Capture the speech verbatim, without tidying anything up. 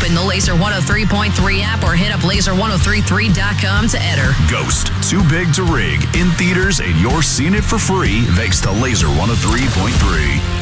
Open the Laser one oh three point three app or hit up laser ten thirty-three dot com to enter. Ghost, Too Big to Rig, in theaters, and you're seeing it for free thanks to Laser one oh three point three.